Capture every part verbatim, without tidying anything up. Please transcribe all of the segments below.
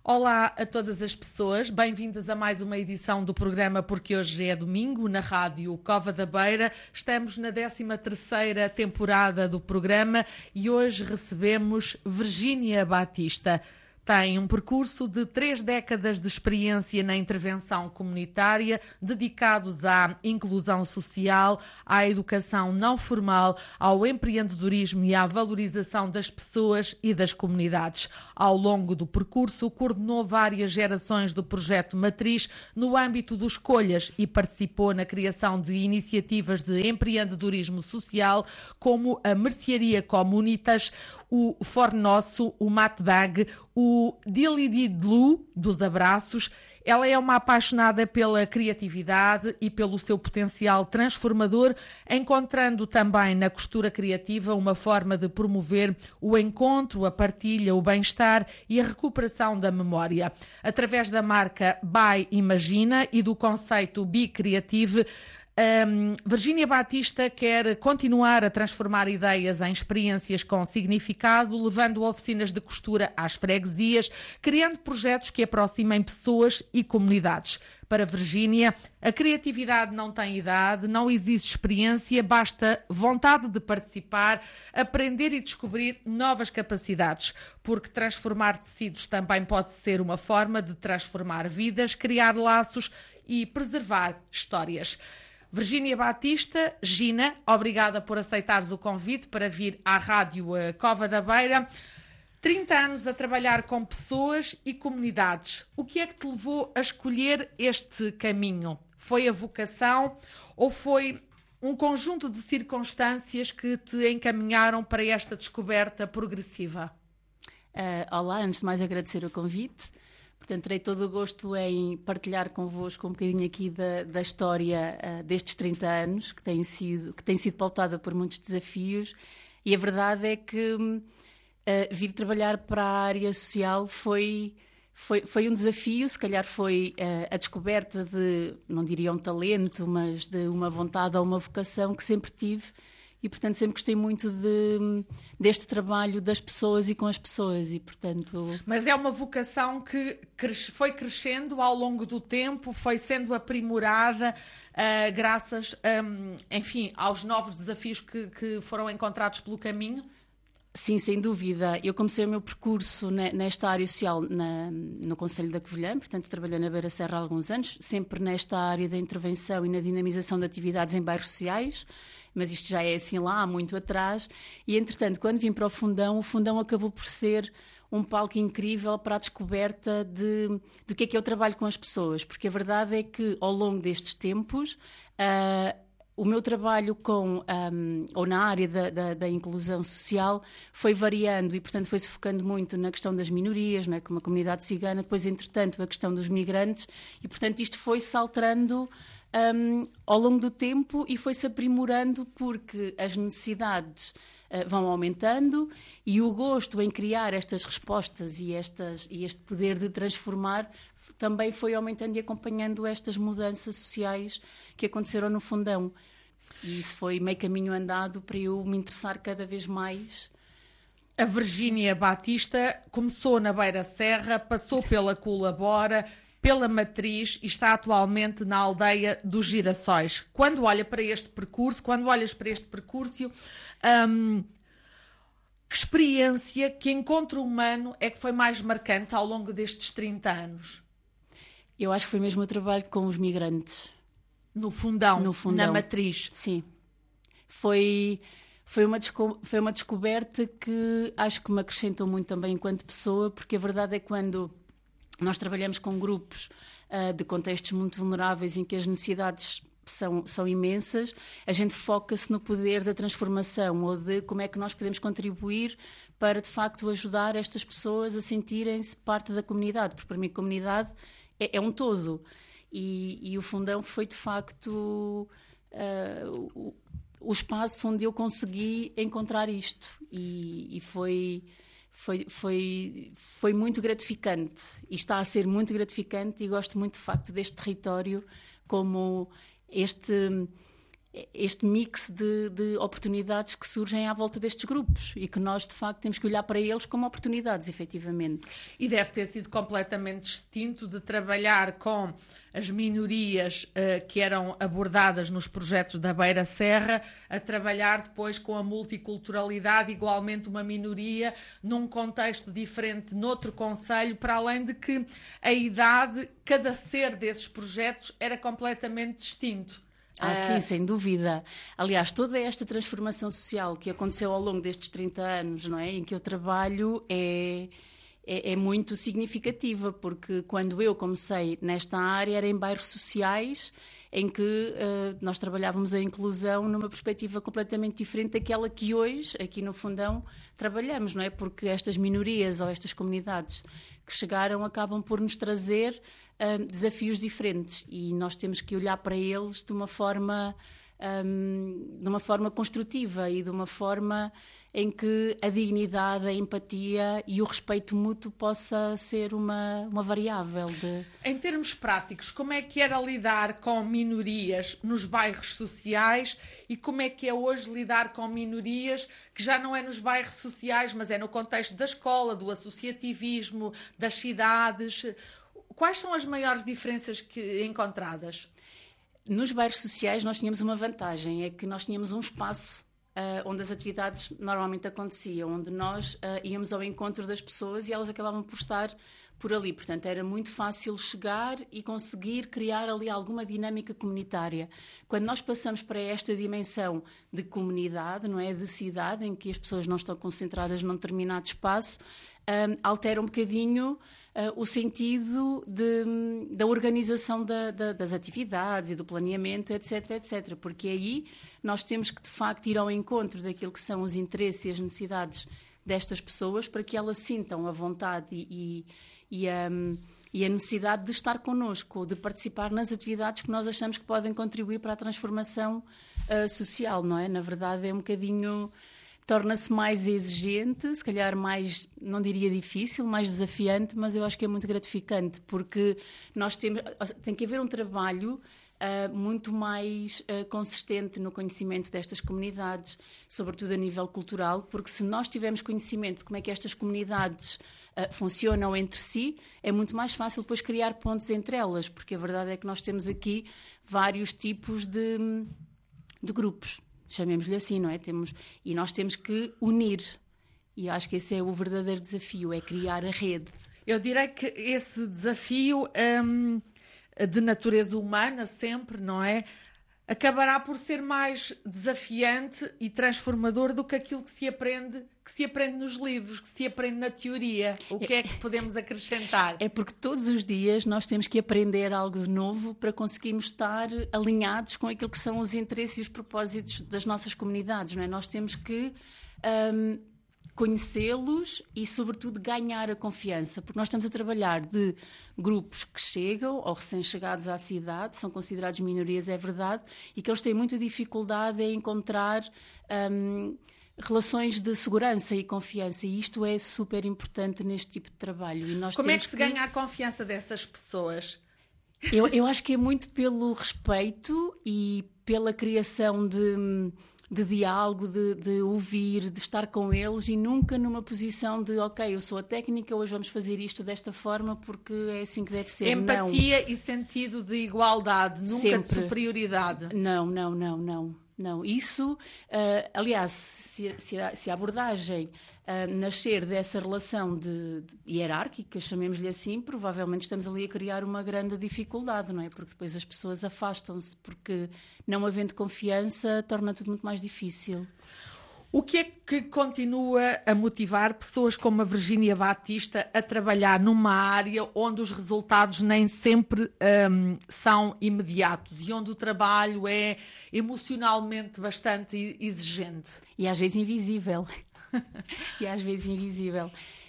Olá a todas as pessoas, bem-vindas a mais uma edição do programa Porque Hoje é Domingo, na rádio Cova da Beira. Estamos na décima terceira temporada do programa e hoje recebemos Virgínia Batista. Tem um percurso de três décadas de experiência na intervenção comunitária, dedicados à inclusão social, à educação não formal, ao empreendedorismo e à valorização das pessoas e das comunidades. Ao longo do percurso, coordenou várias gerações do projeto Matriz no âmbito do Escolhas e participou na criação de iniciativas de empreendedorismo social, como a Mercearia Comunitas, o Fornosso, o Matbag, o Dilididlu dos abraços. Ela é uma apaixonada pela criatividade e pelo seu potencial transformador, encontrando também na costura criativa uma forma de promover o encontro, a partilha, o bem-estar e a recuperação da memória. Através da marca By Imagina e do conceito Be Creative, Um, Virgínia Batista quer continuar a transformar ideias em experiências com significado, levando oficinas de costura às freguesias, criando projetos que aproximem pessoas e comunidades. Para Virgínia, a criatividade não tem idade, não existe experiência, basta vontade de participar, aprender e descobrir novas capacidades, porque transformar tecidos também pode ser uma forma de transformar vidas, criar laços e preservar histórias. Virgínia Batista, Gina, obrigada por aceitares o convite para vir à Rádio Cova da Beira. trinta anos a trabalhar com pessoas e comunidades. O que é que te levou a escolher este caminho? Foi a vocação ou foi um conjunto de circunstâncias que te encaminharam para esta descoberta progressiva? Uh, olá, antes de mais agradecer o convite. Portanto, terei todo o gosto em partilhar convosco um bocadinho aqui da, da história uh, destes trinta anos, que tem, sido, que tem sido pautada por muitos desafios, e a verdade é que uh, vir trabalhar para a área social foi, foi, foi um desafio, se calhar foi uh, a descoberta de, não diria um talento, mas de uma vontade ou uma vocação que sempre tive. E, portanto, sempre gostei muito de, deste trabalho das pessoas e com as pessoas. E, portanto... Mas é uma vocação que cresce, foi crescendo ao longo do tempo, foi sendo aprimorada uh, graças, um, enfim, aos novos desafios que, que foram encontrados pelo caminho? Sim, sem dúvida. Eu comecei o meu percurso nesta área social na, no Concelho da Covilhã, portanto, trabalhei na Beira Serra há alguns anos, sempre nesta área da intervenção e na dinamização de atividades em bairros sociais, mas isto já é assim lá, há muito atrás, e entretanto, quando vim para o Fundão, o Fundão acabou por ser um palco incrível para a descoberta de, do que é que é o trabalho com as pessoas, porque a verdade é que ao longo destes tempos, uh, o meu trabalho com, um, ou na área da, da, da inclusão social foi variando e, portanto, foi-se focando muito na questão das minorias, não é? Como a comunidade cigana, depois, entretanto, a questão dos migrantes, e, portanto, isto foi-se alterando Um, ao longo do tempo e foi-se aprimorando porque as necessidades uh, vão aumentando e o gosto em criar estas respostas e, estas, e este poder de transformar também foi aumentando e acompanhando estas mudanças sociais que aconteceram no Fundão. E isso foi meio caminho andado para eu me interessar cada vez mais. A Virgínia Batista começou na Beira Serra, passou pela Colabora, pela Matriz e está atualmente na aldeia dos Girassóis. Quando olha para este percurso, quando olhas para este percurso, hum, que experiência, que encontro humano é que foi mais marcante ao longo destes trinta anos? Eu acho que foi mesmo o trabalho com os migrantes. No Fundão, no fundão. Na Matriz. Sim. Foi, foi, uma desco- foi uma descoberta que acho que me acrescentou muito também enquanto pessoa, porque a verdade é que quando nós trabalhamos com grupos uh, de contextos muito vulneráveis em que as necessidades são, são imensas, a gente foca-se no poder da transformação ou de como é que nós podemos contribuir para, de facto, ajudar estas pessoas a sentirem-se parte da comunidade, porque para mim a comunidade é, é um todo. E, e o Fundão foi, de facto, uh, o, o espaço onde eu consegui encontrar isto. E, e foi... Foi, foi, foi muito gratificante e está a ser muito gratificante e gosto muito de facto deste território como este, este mix de, de oportunidades que surgem à volta destes grupos e que nós, de facto, temos que olhar para eles como oportunidades, efetivamente. E deve ter sido completamente distinto de trabalhar com as minorias uh, que eram abordadas nos projetos da Beira Serra, a trabalhar depois com a multiculturalidade, igualmente uma minoria, num contexto diferente, noutro concelho, para além de que a idade, cada ser desses projetos era completamente distinto. Ah, uh... sim, sem dúvida. Aliás, toda esta transformação social que aconteceu ao longo destes trinta anos, não é, em que eu trabalho, é... É, é muito significativa, porque quando eu comecei nesta área era em bairros sociais em que uh, nós trabalhávamos a inclusão numa perspectiva completamente diferente daquela que hoje, aqui no Fundão, trabalhamos, não é? Porque estas minorias ou estas comunidades que chegaram acabam por nos trazer uh, desafios diferentes e nós temos que olhar para eles de uma forma, um, de uma forma construtiva e de uma forma em que a dignidade, a empatia e o respeito mútuo possa ser uma, uma variável. De... Em termos práticos, como é que era lidar com minorias nos bairros sociais e como é que é hoje lidar com minorias que já não é nos bairros sociais, mas é no contexto da escola, do associativismo, das cidades? Quais são as maiores diferenças que encontradas? Nos bairros sociais nós tínhamos uma vantagem, é que nós tínhamos um espaço Uh, onde as atividades normalmente aconteciam, onde nós uh, íamos ao encontro das pessoas e elas acabavam por estar por ali. Portanto, era muito fácil chegar e conseguir criar ali alguma dinâmica comunitária. Quando nós passamos para esta dimensão de comunidade, não é, de cidade, em que as pessoas não estão concentradas num determinado espaço, um, altera um bocadinho Uh, o sentido de, da organização da, da, das atividades e do planeamento, etc, etcétera. Porque aí nós temos que, de facto, ir ao encontro daquilo que são os interesses e as necessidades destas pessoas para que elas sintam a vontade e, e, e, a, e a necessidade de estar connosco, de participar nas atividades que nós achamos que podem contribuir para a transformação uh, social, não é? Na verdade, é um bocadinho... Torna-se mais exigente, se calhar mais, não diria difícil, mais desafiante, mas eu acho que é muito gratificante, porque nós temos, tem que haver um trabalho uh, muito mais uh, consistente no conhecimento destas comunidades, sobretudo a nível cultural, porque se nós tivermos conhecimento de como é que estas comunidades uh, funcionam entre si, é muito mais fácil depois criar pontos entre elas, porque a verdade é que nós temos aqui vários tipos de, de grupos. Chamemos-lhe assim, não é? Temos, e nós temos que unir. E acho que esse é o verdadeiro desafio, é criar a rede. Eu direi que esse desafio hum, de natureza humana, sempre, não é? Acabará por ser mais desafiante e transformador do que aquilo que se aprende, que se aprende nos livros, que se aprende na teoria. O que é que podemos acrescentar? É porque todos os dias nós temos que aprender algo de novo para conseguirmos estar alinhados com aquilo que são os interesses e os propósitos das nossas comunidades, não é? Nós temos que um, conhecê-los e, sobretudo, ganhar a confiança, porque nós estamos a trabalhar de grupos que chegam ou recém-chegados à cidade, são considerados minorias, é verdade, e que eles têm muita dificuldade em encontrar um, relações de segurança e confiança, e isto é super importante neste tipo de trabalho. E nós Como temos é que se que... ganha a confiança dessas pessoas? Eu, eu acho que é muito pelo respeito e pela criação de... de diálogo, de, de ouvir, de estar com eles e nunca numa posição de ok, eu sou a técnica, hoje vamos fazer isto desta forma porque é assim que deve ser. Empatia não. E sentido de igualdade, nunca Sempre. De superioridade. Não, não, não, não. não. Isso, uh, aliás, se, se, a, se a abordagem uh, nascer dessa relação de, de hierárquica, chamemos-lhe assim, provavelmente estamos ali a criar uma grande dificuldade, não é? Porque depois as pessoas afastam-se, porque não havendo confiança torna tudo muito mais difícil. O que é que continua a motivar pessoas como a Virgínia Batista a trabalhar numa área onde os resultados nem sempre um, são imediatos e onde o trabalho é emocionalmente bastante exigente? E às vezes invisível. e às vezes invisível.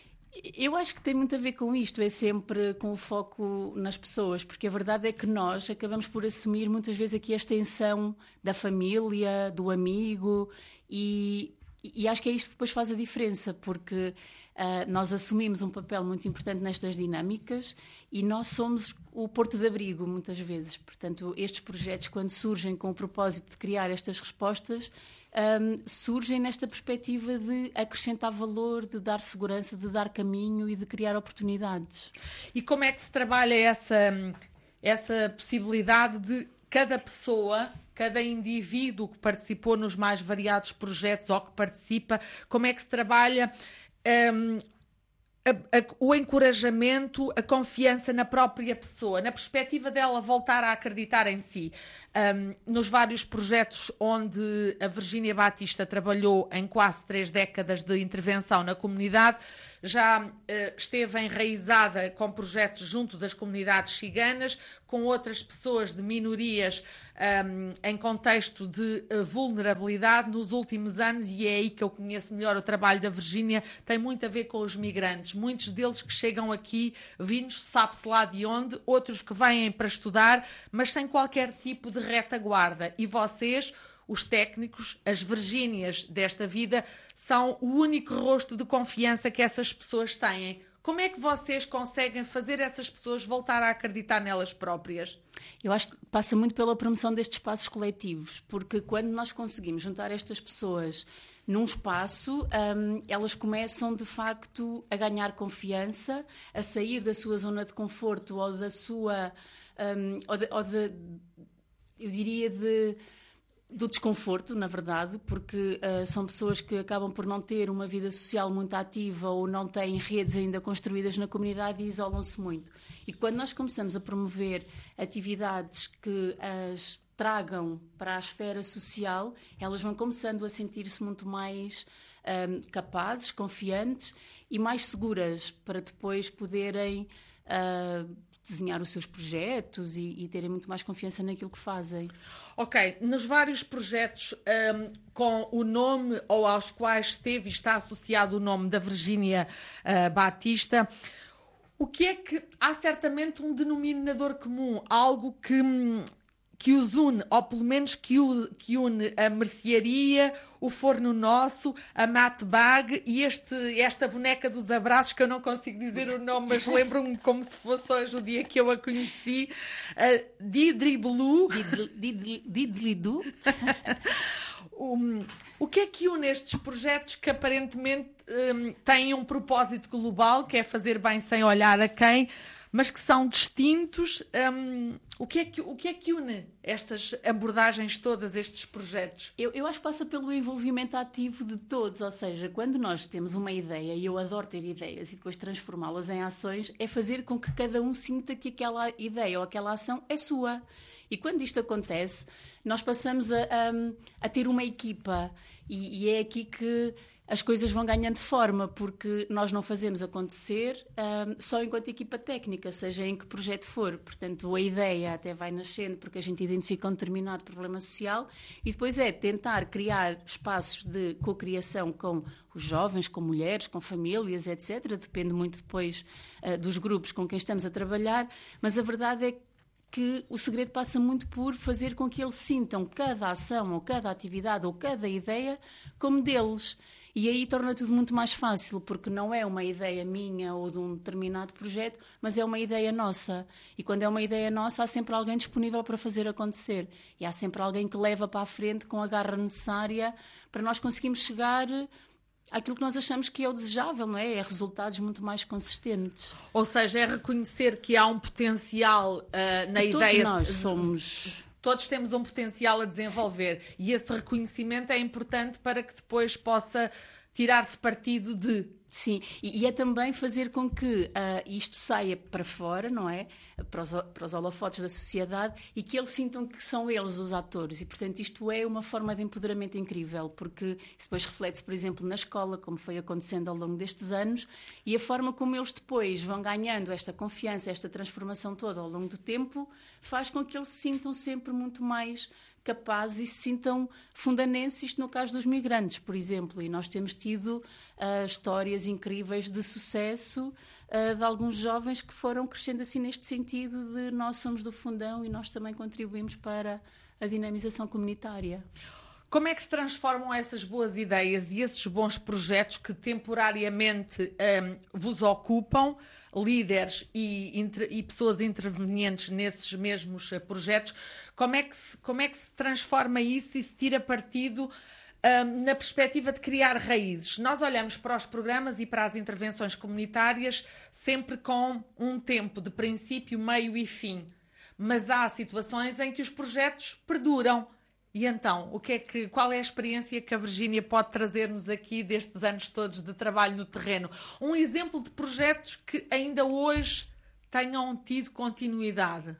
Eu acho que tem muito a ver com isto, é sempre com o foco nas pessoas, porque a verdade é que nós acabamos por assumir muitas vezes aqui a extensão da família, do amigo, e, e acho que é isto que depois faz a diferença, porque Uh, nós assumimos um papel muito importante nestas dinâmicas e nós somos o porto de abrigo, muitas vezes. Portanto, estes projetos, quando surgem com o propósito de criar estas respostas, um, surgem nesta perspectiva de acrescentar valor, de dar segurança, de dar caminho e de criar oportunidades. E como é que se trabalha essa, essa possibilidade de cada pessoa, cada indivíduo que participou nos mais variados projetos ou que participa, como é que se trabalha um, a, a, o encorajamento, a confiança na própria pessoa, na perspectiva dela voltar a acreditar em si? Um, nos vários projetos onde a Virgínia Batista trabalhou em quase três décadas de intervenção na comunidade, já uh, esteve enraizada com projetos junto das comunidades ciganas, com outras pessoas de minorias um, em contexto de uh, vulnerabilidade nos últimos anos, e é aí que eu conheço melhor o trabalho da Virgínia, tem muito a ver com os migrantes, muitos deles que chegam aqui vindos, sabe-se lá de onde, outros que vêm para estudar, mas sem qualquer tipo de retaguarda, e vocês, os técnicos, as Virgínias desta vida, são o único rosto de confiança que essas pessoas têm. Como é que vocês conseguem fazer essas pessoas voltar a acreditar nelas próprias? Eu acho que passa muito pela promoção destes espaços coletivos, porque quando nós conseguimos juntar estas pessoas num espaço, um, elas começam de facto a ganhar confiança, a sair da sua zona de conforto ou da sua... Um, ou de, ou de, eu diria de... do desconforto, na verdade, porque uh, são pessoas que acabam por não ter uma vida social muito ativa ou não têm redes ainda construídas na comunidade e isolam-se muito. E quando nós começamos a promover atividades que as tragam para a esfera social, elas vão começando a sentir-se muito mais um, capazes, confiantes e mais seguras para depois poderem... Uh, desenhar os seus projetos e, e terem muito mais confiança naquilo que fazem. Ok, nos vários projetos um, com o nome ou aos quais esteve e está associado o nome da Virgínia uh, Batista, o que é que... Há certamente um denominador comum, algo que... que os une, ou pelo menos que, o, que une a mercearia, o Forno Nosso, a Mate Bag e este, esta boneca dos abraços, que eu não consigo dizer o nome, mas lembro-me como se fosse hoje o dia que eu a conheci, uh, Didriblu. Didlidu. um, o que é que une estes projetos que aparentemente um, têm um propósito global, que é fazer bem sem olhar a quem, mas que são distintos? Um, o, que é que, o que é que une estas abordagens todas, estes projetos? Eu, eu acho que passa pelo envolvimento ativo de todos, ou seja, quando nós temos uma ideia, e eu adoro ter ideias e depois transformá-las em ações, é fazer com que cada um sinta que aquela ideia ou aquela ação é sua. E quando isto acontece, nós passamos a, a, a ter uma equipa, e, e é aqui que as coisas vão ganhando forma, porque nós não fazemos acontecer um, só enquanto equipa técnica, seja em que projeto for. Portanto, a ideia até vai nascendo porque a gente identifica um determinado problema social e depois é tentar criar espaços de cocriação com os jovens, com mulheres, com famílias, etcétera. Depende muito depois uh, dos grupos com quem estamos a trabalhar, mas a verdade é que que o segredo passa muito por fazer com que eles sintam cada ação ou cada atividade ou cada ideia como deles. E aí torna tudo muito mais fácil, porque não é uma ideia minha ou de um determinado projeto, mas é uma ideia nossa. E quando é uma ideia nossa, há sempre alguém disponível para fazer acontecer. E há sempre alguém que leva para a frente com a garra necessária para nós conseguirmos chegar àquilo que nós achamos que é o desejável, não é? É resultados muito mais consistentes. Ou seja, é reconhecer que há um potencial uh, na e ideia... Todos nós somos... Todos temos um potencial a desenvolver. Sim. E esse reconhecimento é importante para que depois possa tirar-se partido de... Sim, e, e é também fazer com que uh, isto saia para fora, não é? Para os, para os holofotes da sociedade e que eles sintam que são eles os atores. E, portanto, isto é uma forma de empoderamento incrível, porque isso depois reflete-se, por exemplo, na escola, como foi acontecendo ao longo destes anos, e a forma como eles depois vão ganhando esta confiança, esta transformação toda ao longo do tempo, faz com que eles se sintam sempre muito mais capazes e se sintam fundanenses, isto no caso dos migrantes, por exemplo. E nós temos tido uh, histórias incríveis de sucesso uh, de alguns jovens que foram crescendo assim neste sentido de nós somos do fundão e nós também contribuímos para a dinamização comunitária. Como é que se transformam essas boas ideias e esses bons projetos que temporariamente um, vos ocupam, líderes e, inter, e pessoas intervenientes nesses mesmos projetos, como é, que se, como é que se transforma isso e se tira partido um, na perspectiva de criar raízes? Nós olhamos para os programas e para as intervenções comunitárias sempre com um tempo de princípio, meio e fim, mas há situações em que os projetos perduram. E então, o que é que, qual é a experiência que a Virgínia pode trazer-nos aqui destes anos todos de trabalho no terreno? Um exemplo de projetos que ainda hoje tenham tido continuidade.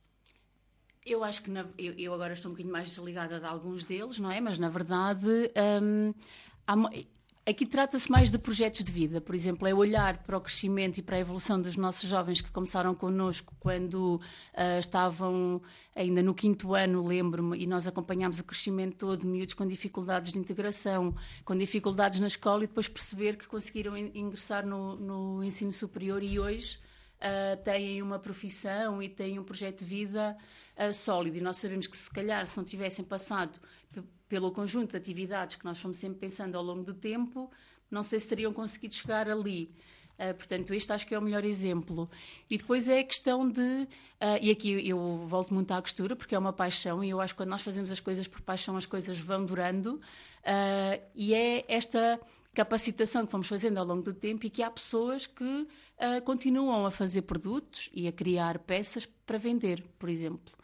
Eu acho que, na, eu, eu agora estou um bocadinho mais desligada de alguns deles, não é? Mas, na verdade, hum, há, aqui trata-se mais de projetos de vida. Por exemplo, é olhar para o crescimento e para a evolução dos nossos jovens que começaram connosco quando uh, estavam ainda no quinto ano, lembro-me, e nós acompanhámos o crescimento todo de miúdos com dificuldades de integração, com dificuldades na escola, e depois perceber que conseguiram in- ingressar no, no ensino superior e hoje uh, têm uma profissão e têm um projeto de vida uh, sólido. E nós sabemos que, se calhar, se não tivessem passado p- pelo conjunto de atividades que nós fomos sempre pensando ao longo do tempo, não sei se teriam conseguido chegar ali. Uh, portanto, este acho que é o melhor exemplo. E depois é a questão de... Uh, e aqui eu volto muito à costura, porque é uma paixão, e eu acho que quando nós fazemos as coisas por paixão, as coisas vão durando. Uh, e é esta capacitação que vamos fazendo ao longo do tempo, e que há pessoas que uh, continuam a fazer produtos e a criar peças para vender, por exemplo.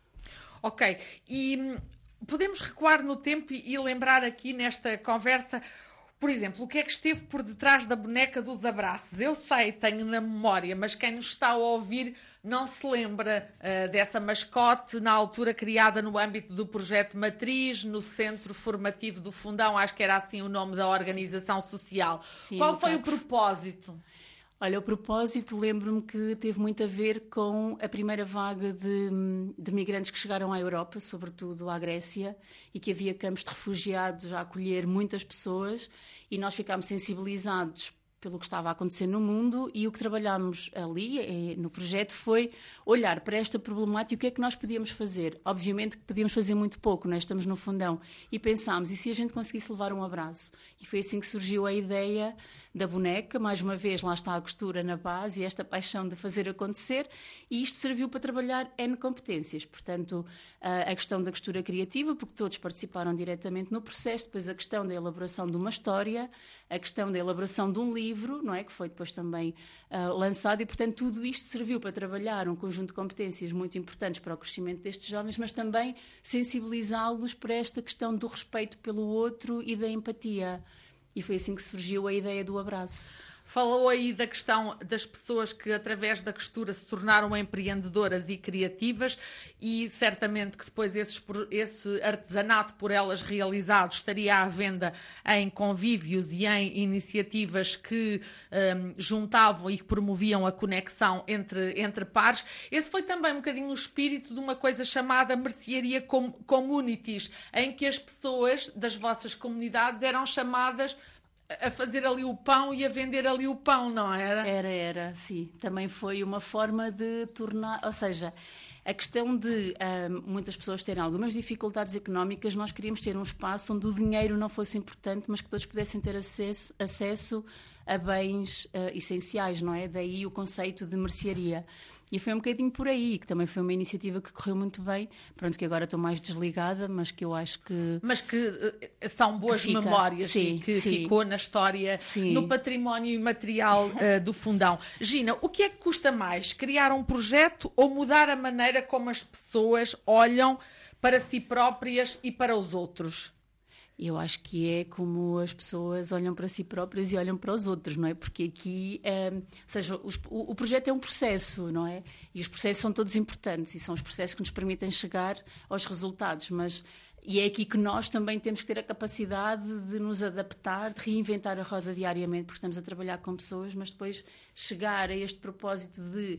Ok. E podemos recuar no tempo e, e lembrar aqui nesta conversa... Por exemplo, o que é que esteve por detrás da boneca dos abraços? Eu sei, tenho na memória, mas quem nos está a ouvir não se lembra uh, dessa mascote, na altura criada no âmbito do projeto Matriz, no Centro Formativo do Fundão, acho que era assim o nome da organização Sim. social. Sim, Qual foi o propósito? Olha, o propósito, lembro-me que teve muito a ver com a primeira vaga de, de migrantes que chegaram à Europa, sobretudo à Grécia, e que havia campos de refugiados a acolher muitas pessoas, e nós ficámos sensibilizados pelo que estava a acontecer no mundo, e o que trabalhámos ali no projeto foi olhar para esta problemática e o que é que nós podíamos fazer. Obviamente que podíamos fazer muito pouco, nós estamos no fundão, e pensámos, e se a gente conseguisse levar um abraço? E foi assim que surgiu a ideia da boneca, mais uma vez lá está a costura na base e esta paixão de fazer acontecer, e isto serviu para trabalhar N competências, portanto a questão da costura criativa, porque todos participaram diretamente no processo, depois a questão da elaboração de uma história, a questão da elaboração de um livro, não é, que foi depois também uh, lançado, e portanto tudo isto serviu para trabalhar um conjunto de competências muito importantes para o crescimento destes jovens, mas também sensibilizá-los para esta questão do respeito pelo outro e da empatia. E foi assim que surgiu a ideia do abraço. Falou aí da questão das pessoas que, através da costura, se tornaram empreendedoras e criativas, e certamente que depois esses, esse artesanato por elas realizado estaria à venda em convívios e em iniciativas que um, juntavam e que promoviam a conexão entre, entre pares. Esse foi também um bocadinho o espírito de uma coisa chamada mercearia communities, em que as pessoas das vossas comunidades eram chamadas a fazer ali o pão e a vender ali o pão, não era? Era, era, sim. Também foi uma forma de tornar... Ou seja, a questão de uh, muitas pessoas terem algumas dificuldades económicas, nós queríamos ter um espaço onde o dinheiro não fosse importante, mas que todos pudessem ter acesso, acesso a bens uh, essenciais, não é? Daí o conceito de mercearia. E foi um bocadinho por aí, que também foi uma iniciativa que correu muito bem. Pronto, que agora estou mais desligada, mas que eu acho que... Mas que uh, são boas que fica, memórias, sim, e que sim. ficou na história, sim. no património imaterial uh, do Fundão. Gina, o que é que custa mais? Criar um projeto ou mudar a maneira como as pessoas olham para si próprias e para os outros? Eu acho que é como as pessoas olham para si próprias e olham para os outros, não é? Porque aqui, é, ou seja, os, o, o projeto é um processo, não é? E os processos são todos importantes e são os processos que nos permitem chegar aos resultados, mas e é aqui que nós também temos que ter a capacidade de nos adaptar, de reinventar a roda diariamente, porque estamos a trabalhar com pessoas, mas depois chegar a este propósito de...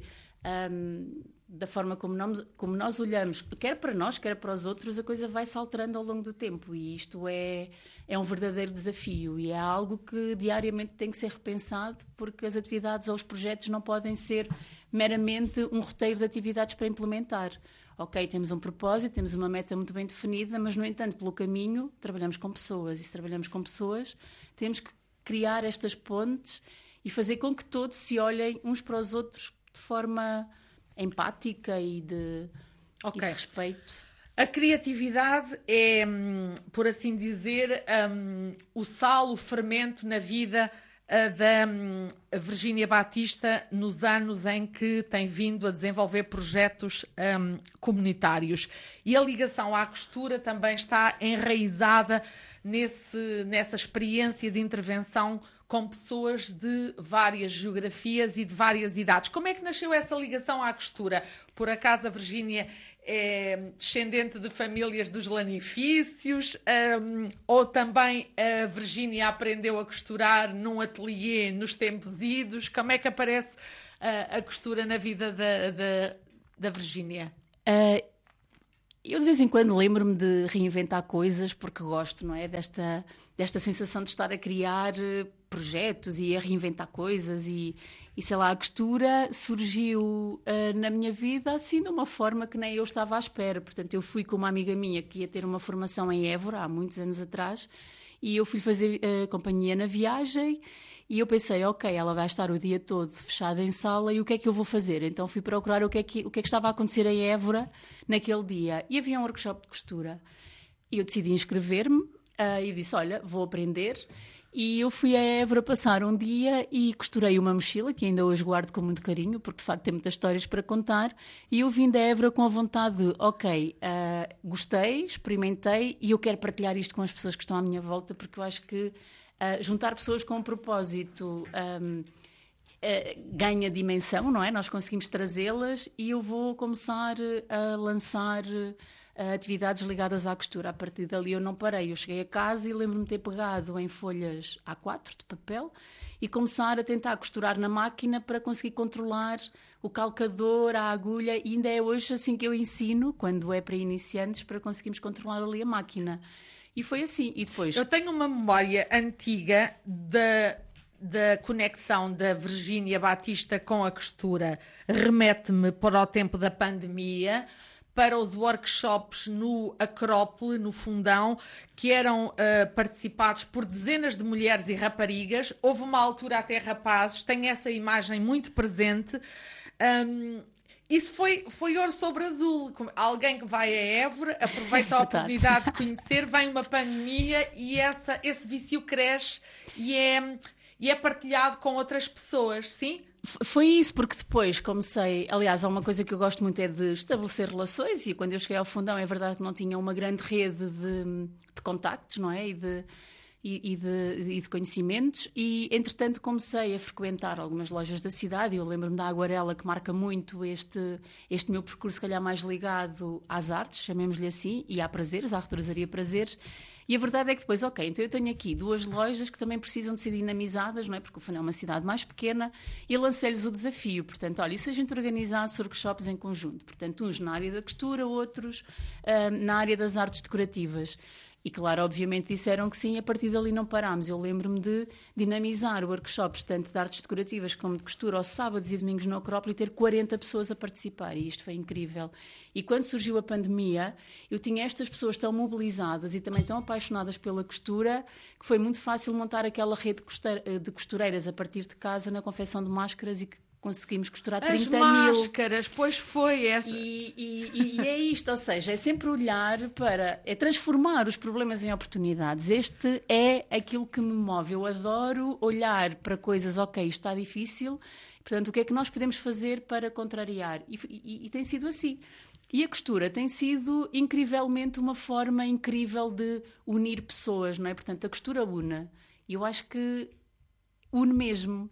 Um, da forma como nós, como nós olhamos, quer para nós, quer para os outros, a coisa vai-se alterando ao longo do tempo, e isto é, é um verdadeiro desafio, e é algo que diariamente tem que ser repensado, porque as atividades ou os projetos não podem ser meramente um roteiro de atividades para implementar. ok, temos um propósito, temos uma meta muito bem definida, mas, no entanto, pelo caminho, trabalhamos com pessoas. E se trabalhamos com pessoas, temos que criar estas pontes e fazer com que todos se olhem uns para os outros de forma empática e de, okay. e de respeito. A criatividade é, por assim dizer, um, o sal, o fermento na vida da Virgínia Batista nos anos em que tem vindo a desenvolver projetos um, comunitários. E a ligação à costura também está enraizada nesse, nessa experiência de intervenção com pessoas de várias geografias e de várias idades. Como é que nasceu essa ligação à costura? Por acaso a Virgínia é descendente de famílias dos lanifícios, um, ou também a Virgínia aprendeu a costurar num ateliê nos tempos idos? Como é que aparece uh, a costura na vida da, da, da Virgínia? Uh, eu de vez em quando lembro-me de reinventar coisas porque gosto, não é? Desta, desta sensação de estar a criar projetos e a reinventar coisas e, e sei lá, a costura surgiu uh, na minha vida assim de uma forma que nem eu estava à espera. Portanto, eu fui com uma amiga minha que ia ter uma formação em Évora há muitos anos atrás e eu fui fazer uh, companhia na viagem e eu pensei, ok, ela vai estar o dia todo fechada em sala e o que é que eu vou fazer? Então fui procurar o que é que, o que, é que estava a acontecer em Évora naquele dia e havia um workshop de costura e eu decidi inscrever-me uh, e disse, olha, vou aprender. E eu fui a Évora passar um dia e costurei uma mochila, que ainda hoje guardo com muito carinho, porque de facto tem muitas histórias para contar. E eu vim da Évora com a vontade de, ok, uh, gostei, experimentei e eu quero partilhar isto com as pessoas que estão à minha volta, porque eu acho que uh, juntar pessoas com um propósito um, uh, ganha dimensão, não é? Nós conseguimos trazê-las e eu vou começar a lançar atividades ligadas à costura. A partir dali eu não parei. Eu cheguei a casa e lembro-me de ter pegado em folhas A quatro de papel e começar a tentar costurar na máquina para conseguir controlar o calcador, a agulha, e ainda é hoje assim que eu ensino, quando é para iniciantes, para conseguirmos controlar ali a máquina. E foi assim. E depois... Eu tenho uma memória antiga da... da conexão da Virgínia Batista com a costura. Remete-me para o tempo da pandemia, para os workshops no Acrópole, no Fundão, que eram uh, participados por dezenas de mulheres e raparigas. Houve uma altura até rapazes, tenho essa imagem muito presente. Um, isso foi, foi ouro sobre azul. Alguém que vai a Évora, aproveita a oportunidade de conhecer, vem uma pandemia e essa, esse vício cresce e é, e é partilhado com outras pessoas, sim? Foi isso, porque depois comecei... Aliás, há uma coisa que eu gosto muito é de estabelecer relações, e quando eu cheguei ao Fundão é verdade que não tinha uma grande rede de, de contactos, não é? E de, e, e, de, e de conhecimentos, e entretanto comecei a frequentar algumas lojas da cidade. Eu lembro-me da Aguarela, que marca muito este, este meu percurso, se calhar mais ligado às artes, chamemos-lhe assim, e à prazeres, à retrosaria prazeres. E a verdade é que depois, ok, então eu tenho aqui duas lojas que também precisam de ser dinamizadas, não é? Porque o Fundão é uma cidade mais pequena, e lancei-lhes o desafio. Portanto, olha, e se a gente organizasse workshops em conjunto? Portanto, uns na área da costura, outros uh, na área das artes decorativas. E claro, obviamente disseram que sim, e a partir dali não parámos. Eu lembro-me de dinamizar workshops tanto de artes decorativas como de costura aos sábados e domingos no Acrópole e ter quarenta pessoas a participar, e isto foi incrível. E quando surgiu a pandemia, eu tinha estas pessoas tão mobilizadas e também tão apaixonadas pela costura que foi muito fácil montar aquela rede de costureiras a partir de casa na confecção de máscaras, e que conseguimos costurar trinta mil. As máscaras, pois foi essa. E, e, e é isto, ou seja, é sempre olhar para... É transformar os problemas em oportunidades. Este é aquilo que me move. Eu adoro olhar para coisas, ok, isto está difícil, portanto, o que é que nós podemos fazer para contrariar? E, e, e tem sido assim. E a costura tem sido, incrivelmente, uma forma incrível de unir pessoas, não é? Portanto, a costura une. E eu acho que une mesmo.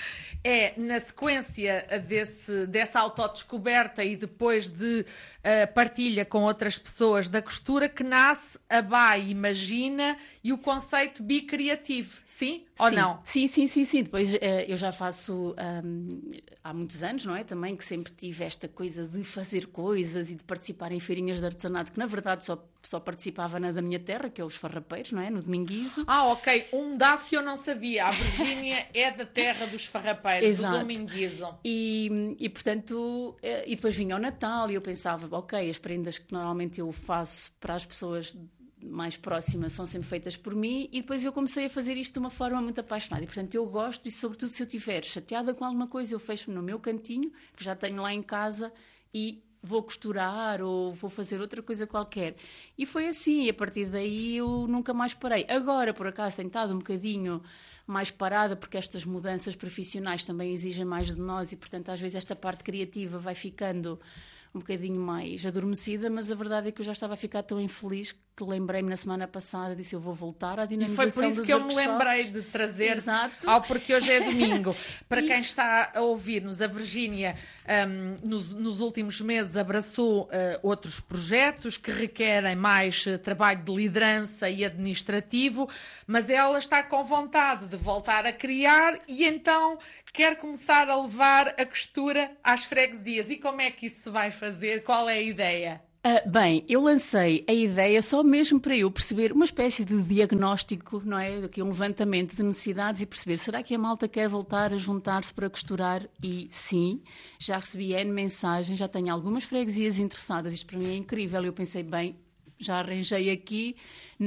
É, na sequência desse, dessa autodescoberta e depois de uh, partilha com outras pessoas da costura, que nasce a B A I Imagina e o conceito bicreativo, sim ou sim, não? Sim, sim, sim, sim. Depois uh, eu já faço um, há muitos anos, não é? Também que sempre tive esta coisa de fazer coisas e de participar em feirinhas de artesanato, que na verdade só só participava na da minha terra, que é os farrapeiros, não é? No Dominguizo. Ah, ok. Um Dácio eu não sabia. A Virgínia é da terra dos farrapeiros, Exato. do Dominguizo. E, e, portanto, e depois vinha o Natal e eu pensava, ok, as prendas que normalmente eu faço para as pessoas mais próximas são sempre feitas por mim, e depois eu comecei a fazer isto de uma forma muito apaixonada, e portanto eu gosto, e sobretudo se eu estiver chateada com alguma coisa, eu fecho-me no meu cantinho, que já tenho lá em casa, e vou costurar ou vou fazer outra coisa qualquer. E foi assim, e a partir daí eu nunca mais parei. Agora, por acaso, tenho estado um bocadinho mais parada, porque estas mudanças profissionais também exigem mais de nós, e portanto às vezes esta parte criativa vai ficando um bocadinho mais adormecida, mas a verdade é que eu já estava a ficar tão infeliz que lembrei-me na semana passada, disse eu vou voltar à dinamização dos workshops. E foi por isso que eu me lembrei de trazer ao Porque Hoje é Domingo. Para e... quem está a ouvir-nos, a Virgínia um, nos, nos últimos meses abraçou uh, outros projetos que requerem mais uh, trabalho de liderança e administrativo, mas ela está com vontade de voltar a criar e então quer começar a levar a costura às freguesias. E como é que isso se vai fazer? Qual é a ideia? Uh, bem, eu lancei a ideia só mesmo para eu perceber uma espécie de diagnóstico, não é? Aqui um levantamento de necessidades e perceber, será que a malta quer voltar a juntar-se para costurar? E sim, já recebi N mensagens, já tenho algumas freguesias interessadas, isto para mim é incrível. Eu pensei, bem, já arranjei aqui